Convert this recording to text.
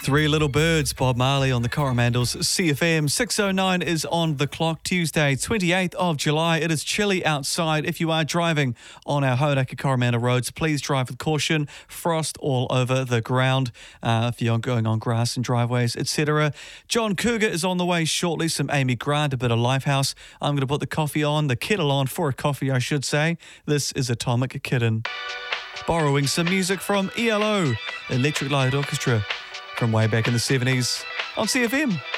Three Little Birds, Bob Marley on the Coromandel's CFM. 6:09 is on the clock. Tuesday, 28th of July. It is chilly outside. If you are driving on our Hauraki Coromandel roads, please drive with caution. Frost all over the ground. If you're going on grass and driveways, etc. John Cougar is on the way shortly. Some Amy Grant, a bit of Lifehouse. I'm going to put the kettle on for a coffee, I should say. This is Atomic Kitten. Borrowing some music from ELO, Electric Light Orchestra, from way back in the 70s on CFM.